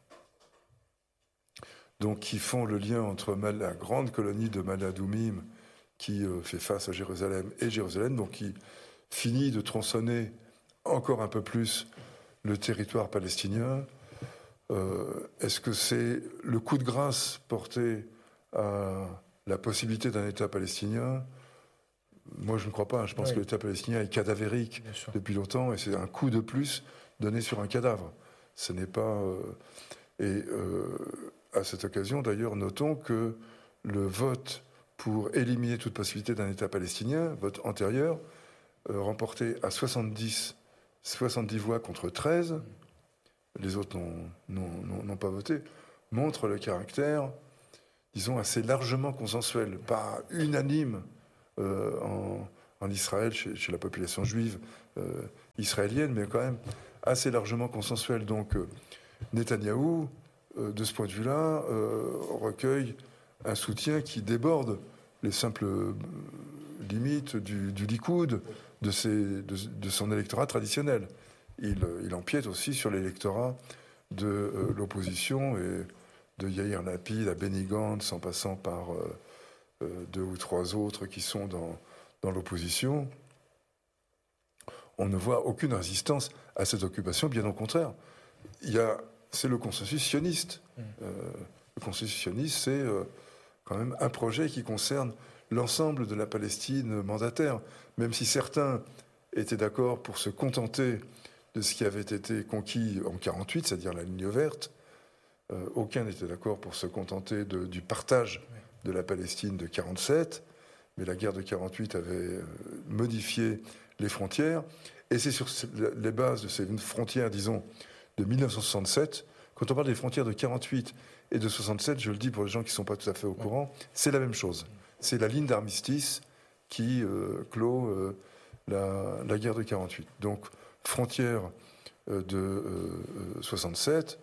donc qui font le lien entre la grande colonie de Maladoumim qui euh, fait face à Jérusalem et Jérusalem, donc qui finit de tronçonner encore un peu plus le territoire palestinien. Euh, est-ce que c'est le coup de grâce porté à la possibilité d'un État palestinien? Moi, je ne crois pas. Je pense oui. que l'État palestinien est cadavérique depuis longtemps, et c'est un coup de plus donné sur un cadavre. Ce n'est pas... Euh... Et euh, à cette occasion, d'ailleurs, notons que le vote pour éliminer toute possibilité d'un État palestinien, vote antérieur, euh, remporté à soixante-dix, soixante-dix voix contre treize, les autres n'ont, n'ont, n'ont pas voté, montre le caractère disons, assez largement consensuel, pas unanime euh, en, en Israël, chez, chez la population juive euh, israélienne, mais quand même assez largement consensuel. Donc, euh, Netanyahou, euh, de ce point de vue-là, euh, recueille un soutien qui déborde les simples euh, limites du, du Likoud, de, ses, de, de son électorat traditionnel. Il, il empiète aussi sur l'électorat de euh, l'opposition et de Yair Lapid à Benny Gantz, en passant par euh, euh, deux ou trois autres qui sont dans, dans l'opposition. On ne voit aucune résistance à cette occupation, bien au contraire. Il y a, c'est le consensus sioniste. Mmh. Euh, le consensus sioniste, c'est euh, quand même un projet qui concerne l'ensemble de la Palestine mandataire, même si certains étaient d'accord pour se contenter de ce qui avait été conquis en quarante-huit, c'est-à-dire la ligne verte. Euh, aucun n'était d'accord pour se contenter de, du partage de la Palestine de quarante-sept, mais la guerre de quarante-huit avait euh, modifié les frontières, et c'est sur les bases de ces frontières, disons, de mille neuf cent soixante-sept, quand on parle des frontières de quarante-huit et de soixante-sept, je le dis pour les gens qui ne sont pas tout à fait au courant, c'est la même chose. C'est la ligne d'armistice qui euh, clôt euh, la, la guerre de quarante-huit. Donc, frontière euh, de euh, soixante-sept,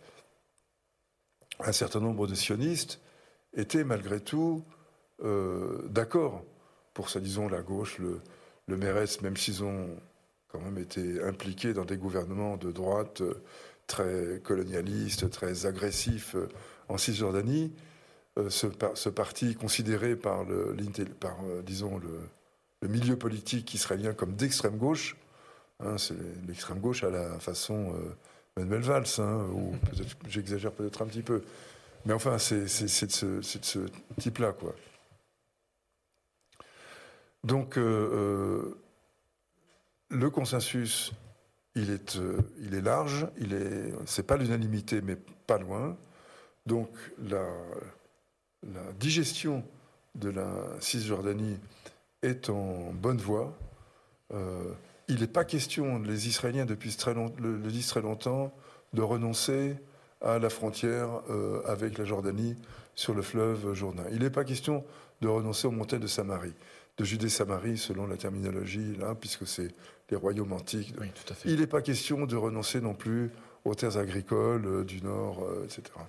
un certain nombre de sionistes étaient malgré tout euh, d'accord pour ça, disons, la gauche, le, le Meretz, même s'ils ont quand même été impliqués dans des gouvernements de droite euh, très colonialistes, très agressifs euh, en Cisjordanie. Euh, ce, ce parti considéré par, le, par euh, disons, le, le milieu politique israélien comme d'extrême gauche, hein, c'est l'extrême gauche à la façon euh, Manuel Valls, hein, ou peut-être, j'exagère peut-être un petit peu, mais enfin c'est, c'est, c'est, de, ce, c'est de ce type-là, quoi. Donc euh, euh, le consensus, il est, euh, il est large, il est, c'est pas l'unanimité, mais pas loin. Donc la La digestion de la Cisjordanie est en bonne voie. Euh, il n'est pas question, les Israéliens depuis très long, le, le disent très longtemps, de renoncer à la frontière euh, avec la Jordanie sur le fleuve Jourdain. Il n'est pas question de renoncer aux montagnes de Samarie, de Judée-Samarie selon la terminologie, là, puisque c'est les royaumes antiques. Oui, tout à fait. Il n'est pas question de renoncer non plus aux terres agricoles euh, du Nord, euh, et cetera.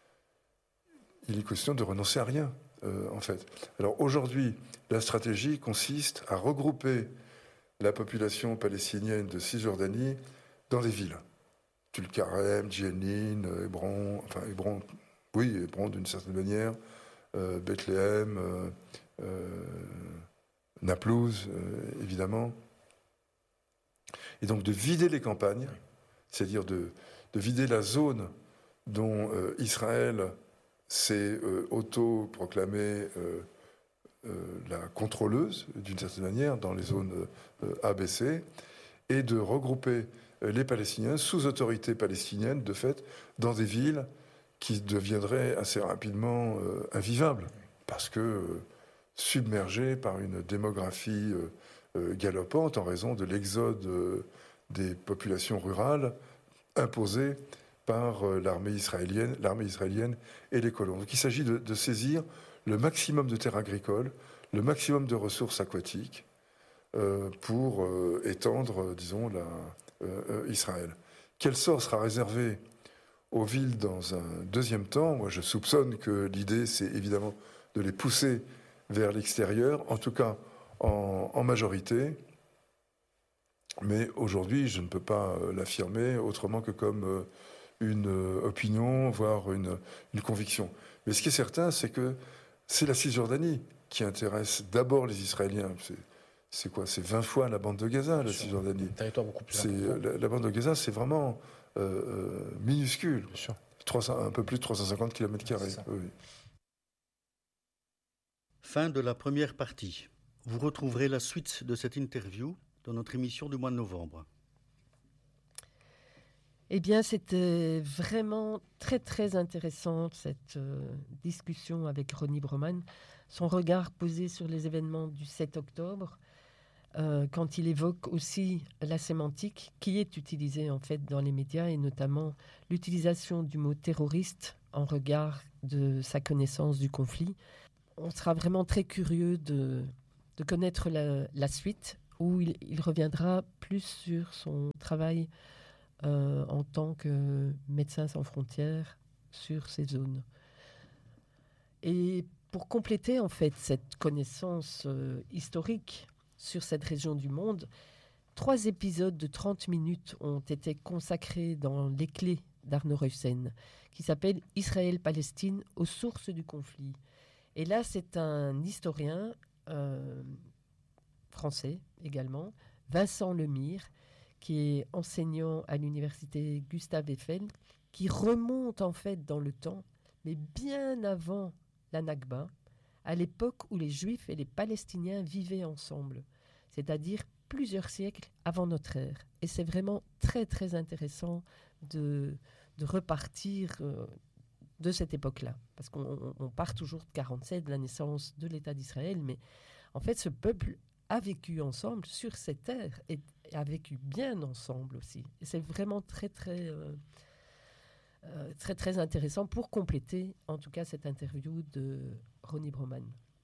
Il est question de renoncer à rien, euh, en fait. Alors aujourd'hui, la stratégie consiste à regrouper la population palestinienne de Cisjordanie dans des villes. Tulkarem, Jenin, Hébron, enfin Hébron, oui, Hébron d'une certaine manière, euh, Bethléem, euh, euh, Naplouse, euh, évidemment. Et donc de vider les campagnes, c'est-à-dire de, de vider la zone dont euh, Israël s'est euh, auto-proclamée euh, euh, la contrôleuse, d'une certaine manière, dans les zones euh, A B C, et de regrouper euh, les Palestiniens sous autorité palestinienne, de fait, dans des villes qui deviendraient assez rapidement euh, invivables, parce que euh, submergées par une démographie euh, euh, galopante en raison de l'exode euh, des populations rurales imposées par l'armée israélienne, l'armée israélienne et les colons. Donc il s'agit de, de saisir le maximum de terres agricoles, le maximum de ressources aquatiques euh, pour euh, étendre, disons, la, euh, Israël. Quel sort sera réservé aux villes dans un deuxième temps? Moi, je soupçonne que l'idée, c'est évidemment de les pousser vers l'extérieur, en tout cas en, en majorité. Mais aujourd'hui, je ne peux pas l'affirmer autrement que comme euh, une opinion, voire une, une conviction. Mais ce qui est certain, c'est que c'est la Cisjordanie qui intéresse d'abord les Israéliens. C'est, c'est quoi? C'est vingt fois la bande de Gaza, la Cisjordanie. Un territoire beaucoup plus c'est, important. La, la bande de Gaza, c'est vraiment euh, euh, minuscule. Bien sûr. trois cents, un peu plus de trois cent cinquante kilomètres carrés. Oui. Fin de la première partie. Vous retrouverez la suite de cette interview dans notre émission du mois de novembre. Eh bien, c'était vraiment très, très intéressant, cette euh, discussion avec Ronnie Broman. Son regard posé sur les événements du sept octobre, euh, quand il évoque aussi la sémantique qui est utilisée, en fait, dans les médias, et notamment l'utilisation du mot terroriste en regard de sa connaissance du conflit. On sera vraiment très curieux de, de connaître la, la suite, où il, il reviendra plus sur son travail euh, en tant que médecin sans frontières sur ces zones. Et pour compléter en fait cette connaissance euh, historique sur cette région du monde, trois épisodes de trente minutes ont été consacrés dans Les Clés d'Arno Ruyssen, qui s'appelle « Israël-Palestine aux sources du conflit ». Et là, c'est un historien euh, français également, Vincent Lemire, qui est enseignant à l'université Gustave Eiffel, qui remonte en fait dans le temps, mais bien avant la Nakba, à l'époque où les Juifs et les Palestiniens vivaient ensemble, c'est-à-dire plusieurs siècles avant notre ère. Et c'est vraiment très très intéressant de, de repartir euh, de cette époque-là, parce qu'on on part toujours de quarante-sept, de la naissance de l'État d'Israël, mais en fait ce peuple a vécu ensemble sur cette terre et a vécu bien ensemble aussi. Et c'est vraiment très très euh, euh, très très intéressant pour compléter en tout cas cette interview de Ronnie Broman.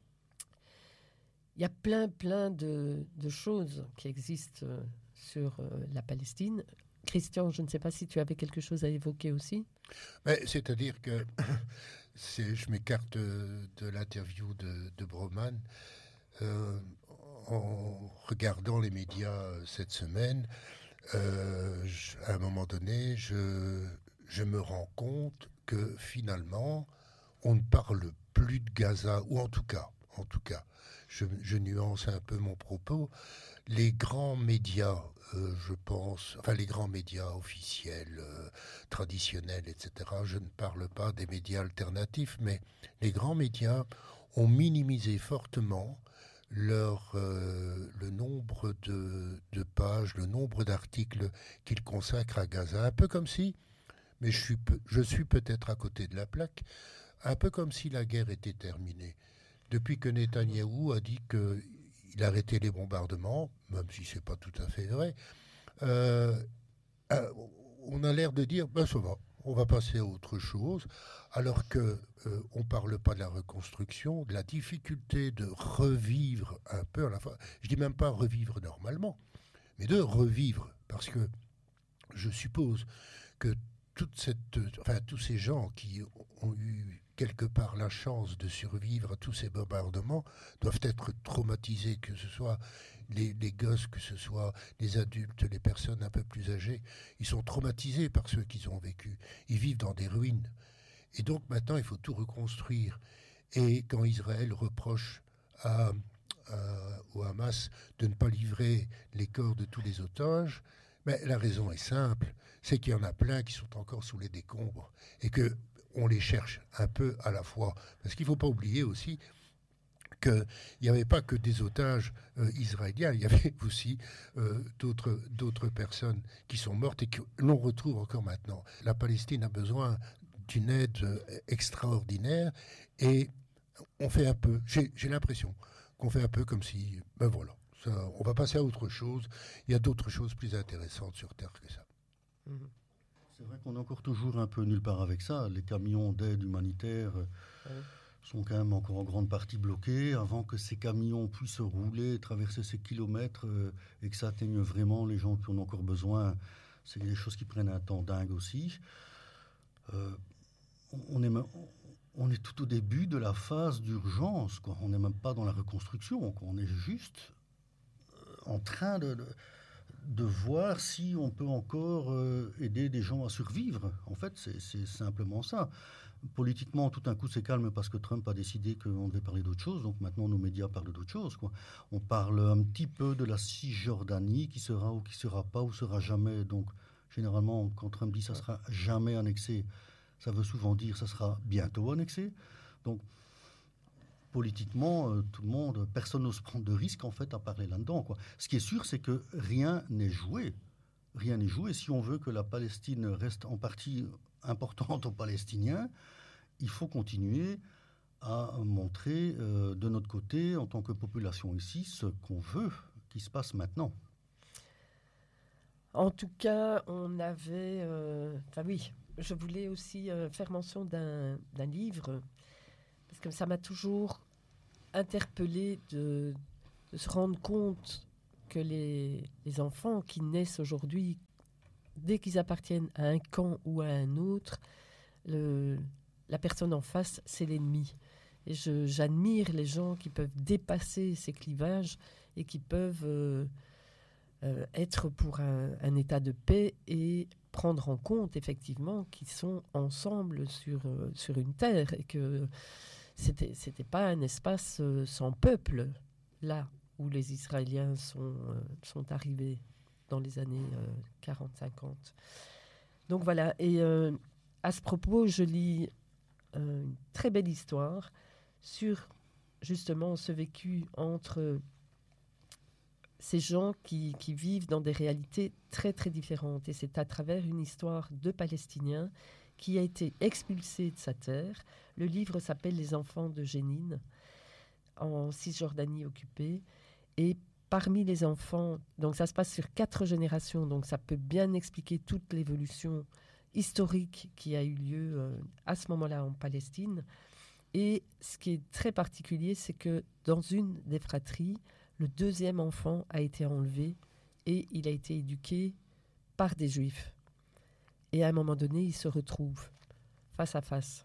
Il y a plein, plein de, de choses qui existent euh, sur euh, la Palestine. Christian, je ne sais pas si tu avais quelque chose à évoquer aussi. Mais, c'est-à-dire que c'est, je m'écarte de, de l'interview de, de Broman. Euh, en regardant les médias cette semaine, euh, je, à un moment donné, je, je me rends compte que finalement, on ne parle plus de Gaza, ou en tout cas, en tout cas, je, je nuance un peu mon propos. Les grands médias, euh, je pense, enfin les grands médias officiels, euh, traditionnels, et cetera. Je ne parle pas des médias alternatifs, mais les grands médias ont minimisé fortement leur, euh, le nombre de, de pages, le nombre d'articles qu'ils consacrent à Gaza. Un peu comme si, mais je suis, je suis peut-être à côté de la plaque, un peu comme si la guerre était terminée. Depuis que Netanyahou a dit qu'il arrêtait les bombardements, même si ce n'est pas tout à fait vrai, euh, euh, on a l'air de dire ben, ça va, on va passer à autre chose, alors qu'on euh, ne parle pas de la reconstruction, de la difficulté de revivre un peu à la fois. Je ne dis même pas revivre normalement, mais de revivre, parce que je suppose que toute cette, enfin, tous ces gens qui ont eu quelque part la chance de survivre à tous ces bombardements doivent être traumatisés, que ce soit les, les gosses, que ce soit les adultes, les personnes un peu plus âgées. Ils sont traumatisés par ce qu'ils ont vécu. Ils vivent dans des ruines. Et donc maintenant, il faut tout reconstruire. Et quand Israël reproche à, à, au Hamas de ne pas livrer les corps de tous les otages, mais la raison est simple, c'est qu'il y en a plein qui sont encore sous les décombres et que on les cherche un peu à la fois. Parce qu'il ne faut pas oublier aussi qu'il n'y avait pas que des otages euh, israéliens, il y avait aussi euh, d'autres, d'autres personnes qui sont mortes et que l'on retrouve encore maintenant. La Palestine a besoin d'une aide euh, extraordinaire et on fait un peu, j'ai, j'ai l'impression qu'on fait un peu comme si, ben voilà, ça, on va passer à autre chose. Il y a d'autres choses plus intéressantes sur Terre que ça. Mmh. C'est vrai qu'on est encore toujours un peu nulle part avec ça. Les camions d'aide humanitaire euh, oui. sont quand même encore en grande partie bloqués. Avant que ces camions puissent rouler, traverser ces kilomètres euh, et que ça atteigne vraiment les gens qui en ont encore besoin, c'est des choses qui prennent un temps dingue aussi. Euh, on, est, on est tout au début de la phase d'urgence, quoi. On n'est même pas dans la reconstruction, quoi. On est juste en train de... de de voir si on peut encore euh, aider des gens à survivre. En fait, c'est, c'est simplement ça. Politiquement, tout d'un coup, c'est calme parce que Trump a décidé qu'on devait parler d'autre chose. Donc maintenant, nos médias parlent d'autre chose, quoi. On parle un petit peu de la Cisjordanie, qui sera ou qui sera pas ou sera jamais. Donc, généralement, quand Trump dit ça sera jamais annexé, ça veut souvent dire ça sera bientôt annexé. Donc, politiquement, euh, tout le monde, personne n'ose prendre de risque en fait à parler là-dedans, quoi. Ce qui est sûr, c'est que rien n'est joué. Rien n'est joué. Si on veut que la Palestine reste en partie importante aux Palestiniens, il faut continuer à montrer euh, de notre côté, en tant que population ici, ce qu'on veut qui se passe maintenant. En tout cas, on avait... Euh, enfin oui, je voulais aussi euh, faire mention d'un, d'un livre, parce que ça m'a toujours interpellée de, de se rendre compte que les, les enfants qui naissent aujourd'hui, dès qu'ils appartiennent à un camp ou à un autre, le, la personne en face, c'est l'ennemi. Et je, j'admire les gens qui peuvent dépasser ces clivages et qui peuvent euh, euh, être pour un, un état de paix et prendre en compte effectivement qu'ils sont ensemble sur, euh, sur une terre et que c'était, c'était pas un espace euh, sans peuple, là où les Israéliens sont, euh, sont arrivés dans les années euh, quarante cinquante. Donc voilà, et euh, à ce propos, je lis euh, une très belle histoire sur justement ce vécu entre ces gens qui, qui vivent dans des réalités très très différentes. Et c'est à travers une histoire de Palestiniens qui a été expulsé de sa terre. Le livre s'appelle « Les enfants de Jénine » en Cisjordanie occupée. Et parmi les enfants, donc ça se passe sur quatre générations, donc ça peut bien expliquer toute l'évolution historique qui a eu lieu euh, à ce moment-là en Palestine. Et ce qui est très particulier, c'est que dans une des fratries, le deuxième enfant a été enlevé et il a été éduqué par des juifs. Et à un moment donné, ils se retrouvent face à face.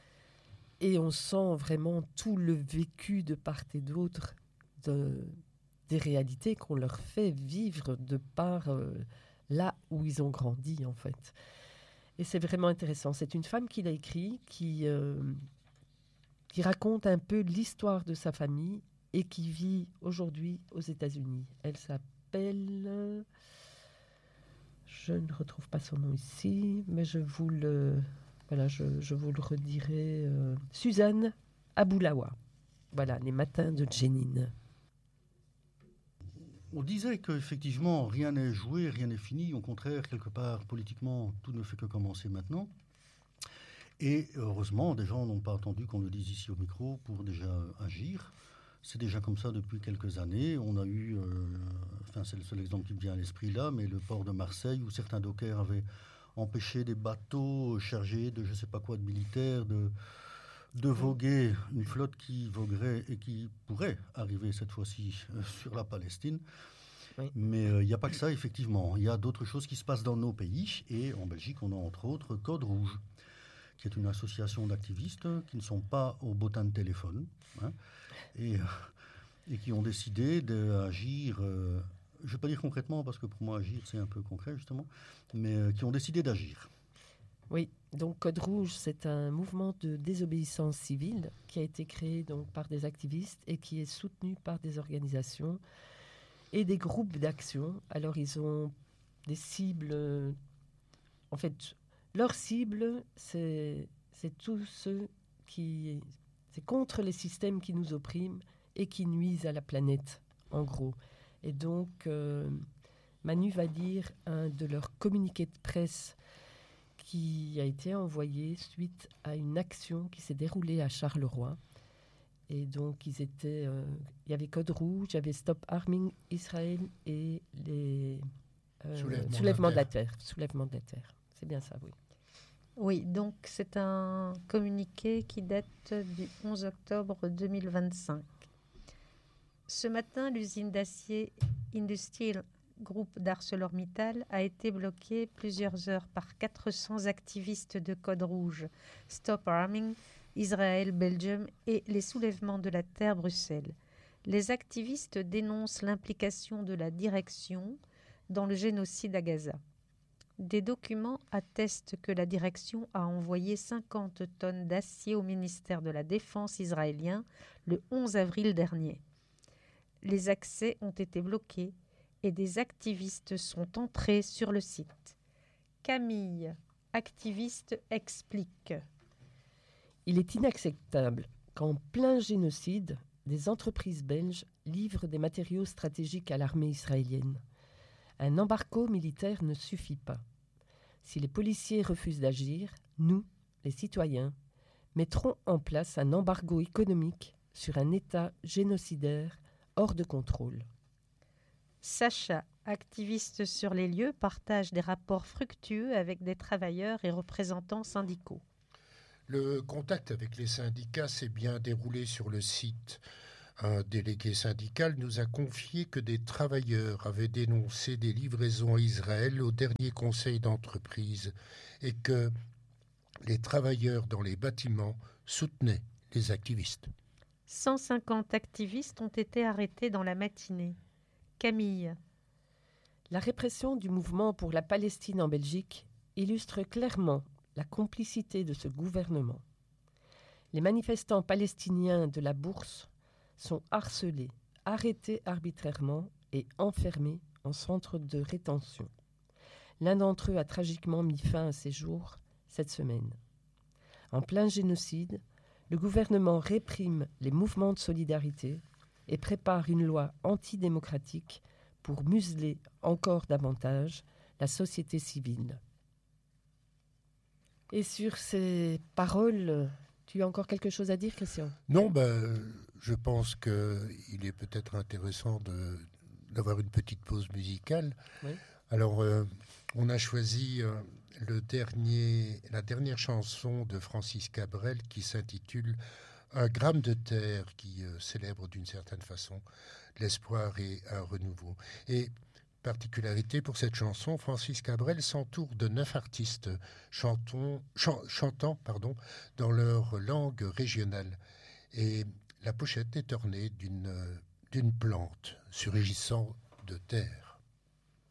Et on sent vraiment tout le vécu de part et d'autre de, des réalités qu'on leur fait vivre de par euh, là où ils ont grandi, en fait. Et c'est vraiment intéressant. C'est une femme qui l'a écrit, qui... Euh, qui raconte un peu l'histoire de sa famille et qui vit aujourd'hui aux États-Unis. Elle s'appelle... Je ne retrouve pas son nom ici, mais je vous le, voilà, je, je vous le redirai. Euh, Suzanne Aboulawa. Voilà, les matins de Jénine. On disait qu'effectivement, rien n'est joué, rien n'est fini. Au contraire, quelque part, politiquement, tout ne fait que commencer maintenant. Et heureusement, des gens n'ont pas attendu qu'on le dise ici au micro pour déjà agir. C'est déjà comme ça depuis quelques années. On a eu, euh, enfin c'est le seul exemple qui me vient à l'esprit là, mais le port de Marseille où certains dockers avaient empêché des bateaux chargés de je ne sais pas quoi de militaires de, de voguer, une flotte qui voguerait et qui pourrait arriver cette fois-ci euh, sur la Palestine. Oui. Mais il euh, n'y a pas que ça, effectivement. Il y a d'autres choses qui se passent dans nos pays. Et en Belgique, on a entre autres Code Rouge, qui est une association d'activistes qui ne sont pas au bottin de téléphone, hein, et, et qui ont décidé d'agir, euh, je ne vais pas dire concrètement, parce que pour moi, agir, c'est un peu concret, justement, mais euh, qui ont décidé d'agir. Oui, donc Code Rouge, c'est un mouvement de désobéissance civile qui a été créé donc, par des activistes et qui est soutenu par des organisations et des groupes d'action. Alors, ils ont des cibles, euh, en fait... Leur cible, c'est, c'est tous ceux qui... C'est contre les systèmes qui nous oppriment et qui nuisent à la planète, en gros. Et donc, euh, Manu va lire un de leurs communiqués de presse qui a été envoyé suite à une action qui s'est déroulée à Charleroi. Et donc, ils étaient... Euh, il y avait Code Rouge, il y avait Stop Arming Israël et les... Euh, Soulèvement, soulèvement de la terre. de la terre. Soulèvement de la terre. C'est bien ça, oui. Oui, donc c'est un communiqué qui date du onze octobre deux mille vingt-cinq. Ce matin, l'usine d'acier Industrial Group d'ArcelorMittal a été bloquée plusieurs heures par quatre cents activistes de Code Rouge, Stop Arming, Israël, Belgium et les soulèvements de la terre Bruxelles. Les activistes dénoncent l'implication de la direction dans le génocide à Gaza. Des documents attestent que la direction a envoyé cinquante tonnes d'acier au ministère de la Défense israélien le onze avril dernier. Les accès ont été bloqués et des activistes sont entrés sur le site. Camille, activiste, explique. Il est inacceptable qu'en plein génocide, des entreprises belges livrent des matériaux stratégiques à l'armée israélienne. Un embargo militaire ne suffit pas. Si les policiers refusent d'agir, nous, les citoyens, mettrons en place un embargo économique sur un État génocidaire hors de contrôle. Sacha, activistes sur les lieux, partagent des rapports fructueux avec des travailleurs et représentants syndicaux. Le contact avec les syndicats s'est bien déroulé sur le site. Un délégué syndical nous a confié que des travailleurs avaient dénoncé des livraisons à Israël au dernier conseil d'entreprise et que les travailleurs dans les bâtiments soutenaient les activistes. cent cinquante activistes ont été arrêtés dans la matinée. Camille. La répression du mouvement pour la Palestine en Belgique illustre clairement la complicité de ce gouvernement. Les manifestants palestiniens de la Bourse sont harcelés, arrêtés arbitrairement et enfermés en centre de rétention. L'un d'entre eux a tragiquement mis fin à ses jours cette semaine. En plein génocide, le gouvernement réprime les mouvements de solidarité et prépare une loi antidémocratique pour museler encore davantage la société civile. Et sur ces paroles, tu as encore quelque chose à dire, Christian ? Non, ben, je pense qu'il est peut-être intéressant de, d'avoir une petite pause musicale. Oui. Alors, euh, on a choisi euh, le dernier, la dernière chanson de Francis Cabrel qui s'intitule « Un gramme de terre » qui euh, célèbre d'une certaine façon l'espoir et un renouveau. Et particularité pour cette chanson, Francis Cabrel s'entoure de neuf artistes chantons, chan, chantant pardon, dans leur langue régionale. Et la pochette est ornée d'une, d'une plante surgissant de terre.